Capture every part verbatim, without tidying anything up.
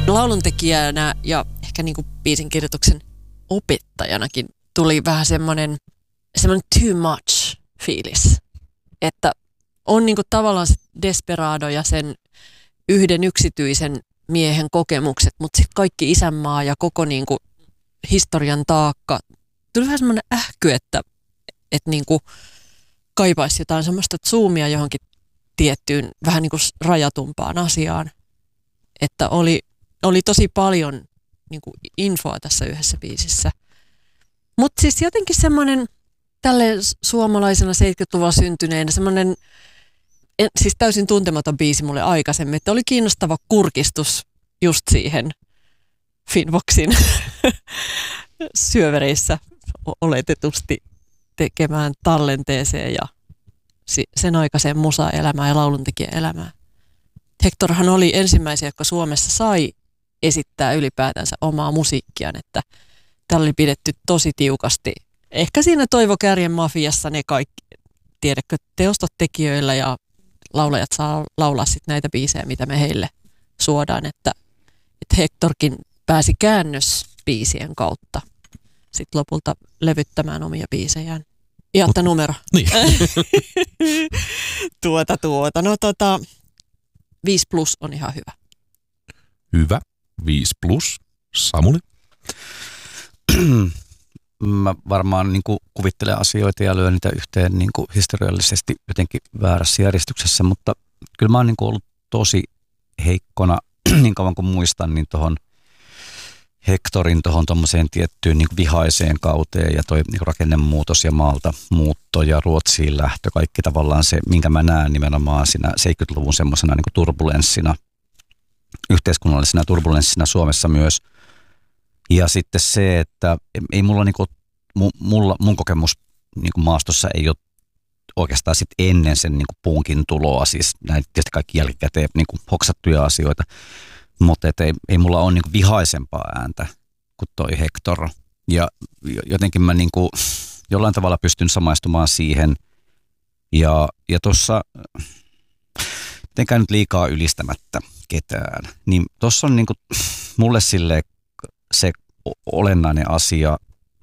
Lauluntekijänä ja ehkä niin kuin biisin kirjoituksen opettajanakin tuli vähän semmoinen, semmoinen too much fiilis, että on niin kuin tavallaan se desperado ja sen yhden yksityisen miehen kokemukset, mutta sitten kaikki isänmaa ja koko niin kuin historian taakka. Tuli vähän semmoinen ähky, että, että niin kuin kaipaisi jotain semmoista zoomia johonkin tiettyyn vähän niin kuin rajatumpaan asiaan. Että oli, oli tosi paljon niin kuin infoa tässä yhdessä biisissä. Mutta siis jotenkin semmoinen tälle suomalaisena seitsemänkymmentäluvulla syntyneenä semmoinen, siis täysin tuntematon biisi mulle aikaisemmin, että oli kiinnostava kurkistus just siihen Finnboxin syövereissä oletetusti tekemään tallenteeseen ja sen aikaiseen musa-elämään ja lauluntekijäelämään. Hectorhan oli ensimmäisiä, joka Suomessa sai esittää ylipäätänsä omaa musiikkiaan, että täällä oli pidetty tosi tiukasti. Ehkä siinä Toivo Kärjen Mafiassa ne kaikki, tiedätkö, teostot tekijöillä ja laulajat saa laulaa sitten näitä biisejä, mitä me heille suodaan, että, että Hectorkin pääsi käännösbiisien kautta sitten lopulta levyttämään omia biisejään. Iatta numero. Niin. tuota, tuota. No tota, viisi plus on ihan hyvä. Hyvä. viisi plus. Samuli? Mä varmaan niin kuin kuvittelen asioita ja lyön niitä yhteen niin kuin historiallisesti jotenkin väärässä järjestyksessä, mutta kyllä mä oon niin kuin ollut tosi heikkona niin kauan kuin muistan, niin tuohon Hectorin tuohon tuommoiseen tiettyyn niin kuin vihaiseen kauteen ja toi niin kuin rakennemuutos ja maalta muutto ja Ruotsiin lähtö, kaikki tavallaan se, minkä mä näen nimenomaan siinä seitsemänkymmentäluvun semmoisena niin kuin turbulenssina, yhteiskunnallisena turbulenssina Suomessa myös. Ja sitten se, että ei mulla, niin kuin, mulla mun kokemus niin kuin maastossa ei ole oikeastaan sit ennen sen niin kuin punkin tuloa, siis näin tietysti kaikki jälkikäteen niin kuin hoksattuja asioita, mutta ei, ei mulla ole niin kuin vihaisempaa ääntä kuin toi Hector. Ja jotenkin mä niin kuin jollain tavalla pystyn samaistumaan siihen. Ja, ja tuossa, mitenkään nyt liikaa ylistämättä ketään, niin tuossa on niin kuin mulle silleen se olennainen asia,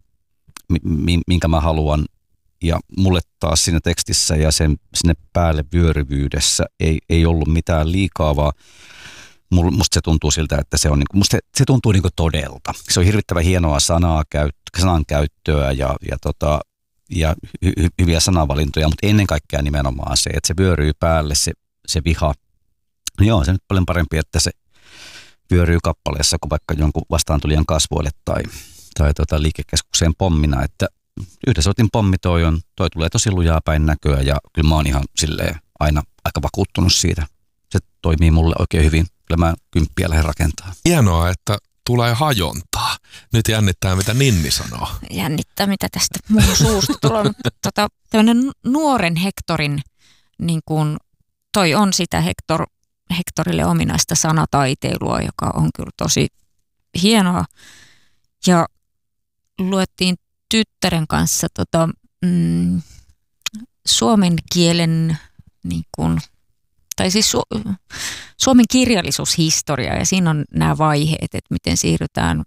minkä mä haluan, ja mulle taas siinä tekstissä ja sen sinne päälle vyöryvyydessä ei, ei ollut mitään liikaa, vaan musta se tuntuu siltä, että se on, musta se, se tuntuu niin kuin todelta. Se on hirvittävän hienoa sanaa, sanan käyttöä ja, ja, tota, ja hy, hy, hyviä sanavalintoja, mutta ennen kaikkea nimenomaan se, että se vyöryy päälle, se, se viha. No joo, se on nyt paljon parempi, että se vyöryy kappaleessa kuin vaikka jonkun vastaantulijan kasvoille tai, tai tota liikekeskukseen pommina, että yhdessä otin pommi toi on, toi tulee tosi lujaa päin näköä ja kyllä mä oon ihan silleen aina aika vakuuttunut siitä. Se toimii mulle oikein hyvin, kyllä mä kymppiä lähden rakentaa. Hienoa, että tulee hajontaa. Nyt jännittää, mitä Ninni sanoo. Jännittää, mitä tästä mun suusta tulee, mutta tota, tämmöinen nuoren Hectorin, niin kuin toi on sitä Hector, Hectorille ominaista sanataiteilua, joka on kyllä tosi hienoa. Ja luettiin tyttären kanssa tota, mm, suomen kielen, niin kuin, tai siis su, suomen kirjallisuushistoria, ja siinä on nämä vaiheet, että miten siirrytään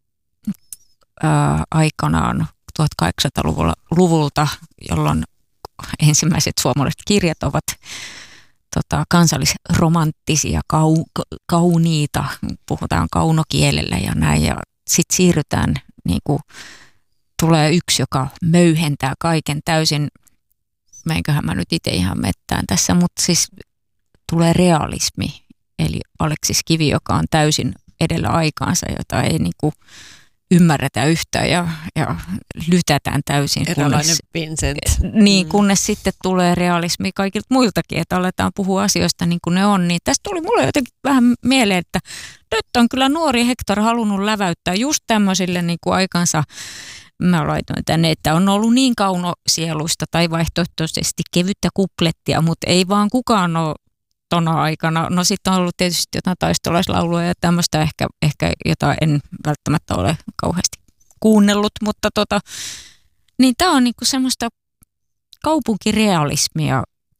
ää, aikanaan tuhatkahdeksansataaluvulta, jolloin ensimmäiset suomalaiset kirjat ovat tota, kansallisromanttisia, kau, kauniita, puhutaan kaunokielellä ja näin, ja sitten siirrytään, niin kuin, tulee yksi, joka möyhentää kaiken täysin, meinköhän mä nyt itse ihan mettään tässä, mutta siis tulee realismi, eli Aleksis Kivi, joka on täysin edellä aikaansa, jota ei niin kuin ymmärretä yhtään ja, ja lytätään täysin. Erilainen Vincent. Niin, kunnes mm. sitten tulee realismi kaikilta muiltakin, että aletaan puhua asioista niin kuin ne on. Niin tästä tuli mulle jotenkin vähän mieleen, että nyt on kyllä nuori Hector halunnut läväyttää just tämmöisille niin kuin aikansa. Mä laitoin tänne, että on ollut niin kaunosieluista tai vaihtoehtoisesti kevyttä kuplettia, mutta ei vaan kukaan ole tona aikana. No sitten on ollut tietysti jotain taistolaislaulua ja tämmöistä ehkä, ehkä jota en välttämättä ole kauheasti kuunnellut, mutta tota, niin tää on niinku semmoista kaupunkirealismia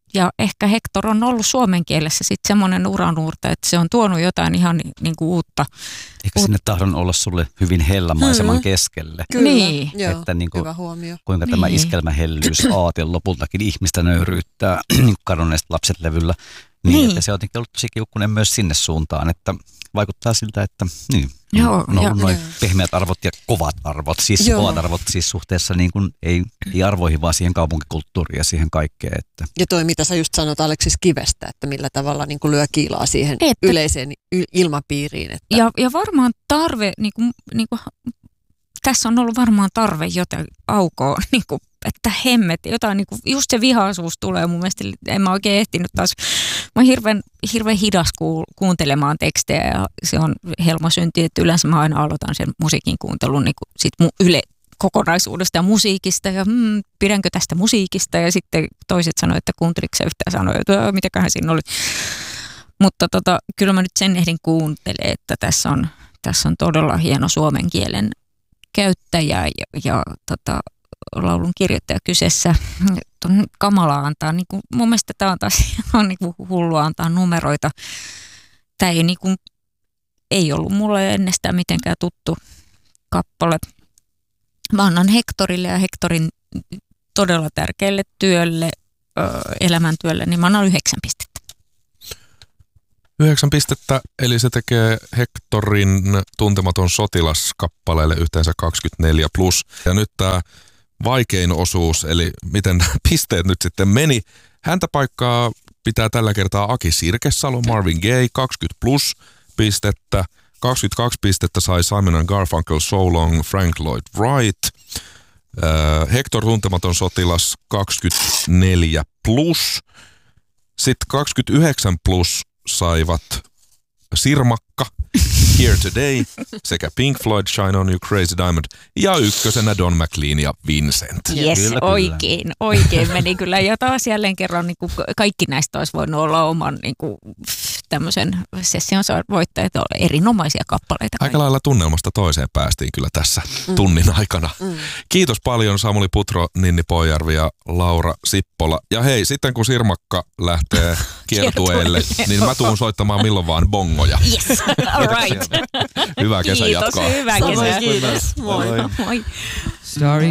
ja ehkä Hector on ollut suomen kielessä sitten semmoinen uranuurta, että se on tuonut jotain ihan niin kuin uutta. Eikä sinne tahdon olla sulle hyvin hellamaiseman Hmm. keskelle. Kyllä, Niin. joo, Että niin kuin, hyvä huomio. kuinka Niin. tämä iskelmähellyys aate lopultakin ihmistä nöyryyttää niin kadonneet lapset levyllä. Niin, Niin. että se on jotenkin ollut tosi kiukkunen myös sinne suuntaan, että vaikuttaa siltä, että niin, Joo, on ollut ja- noin Joo. pehmeät arvot ja kovat arvot, siis Joo. kovat arvot siis suhteessa niin kuin, ei, ei arvoihin, vaan siihen kaupunkikulttuuriin ja siihen kaikkeen. Että. Ja toi, mitä sä just sanot Aleksis Kivestä, että millä tavalla niin kuin lyö kiilaa siihen Että- yleiseen y- ilmapiiriin. Että Ja, ja varmaan tarve, niin kuin, niin kuin, tässä on ollut varmaan tarve jotain aukoa, niin kuin, että hemmet, jotain, niin kuin, just se vihaisuus tulee mun mielestä, en mä oikein ehtinyt taas, mä oon hirveän, hirveän hidas kuul, kuuntelemaan tekstejä ja se on helmosynti, että yleensä mä aina aloitan sen musiikin kuuntelun niin kuin sit mun yle, kokonaisuudesta ja musiikista ja hmm, pidänkö tästä musiikista ja sitten toiset sanoivat, että kuunteliko sä yhtään sanoa, että mitäköhän siinä oli. Mutta tota, kyllä mä nyt sen ehdin kuuntelemaan, että tässä on, tässä on todella hieno suomen kielen käyttäjä ja, ja tota, laulun kirjoittaja kyseessä. On kamalaa antaa, niin kuin, mun mielestä tämä on taas on niin kuin hullua antaa numeroita. Tämä ei, niin kuin, ei ollut mulle ennestään mitenkään tuttu kappale. Mä annan Hectorille ja Hectorin todella tärkeälle työlle, elämäntyölle, niin mä annan yhdeksän pistettä. Yhdeksän pistettä, eli se tekee Hectorin Tuntematon sotilas kappaleelle yhteensä kaksikymmentäneljä plus. Ja nyt tämä vaikein osuus, eli miten pisteet nyt sitten meni. Häntä paikkaa pitää tällä kertaa Aki Sirkesalo, Marvin Gaye, kaksikymmentä plus pistettä. kaksikymmentäkaksi pistettä sai Simon and Garfunkel, So Long, Frank Lloyd Wright. Äh, Hector Tuntematon sotilas kaksikymmentäneljä plus. Sitten kaksikymmentäyhdeksän plus saivat Sirmakka, Here Today sekä Pink Floyd, Shine On You Crazy Diamond ja ykkösenä Don McLean ja Vincent. Yes, Kyllä, kyllä. oikein, oikein meni kyllä. Ja taas jälleen kerran niin kuin kaikki näistä olisi voinut olla oman niin kuin, tämmöisen session voittajat, erinomaisia kappaleita. Aika lailla tunnelmasta toiseen päästiin kyllä tässä mm. tunnin aikana. Mm. Kiitos paljon Samuli Putro, Ninni Pojärvi ja Laura Sippola. Ja hei, sitten kun Sirmakka lähtee kiertueelle, niin mä tuun soittamaan milloin vaan bongoja. Yes, all right. Hyvää kesän Kiitos, jatkoa. hyvää Samoin kesää. kiitos. Moi. Moi. Starry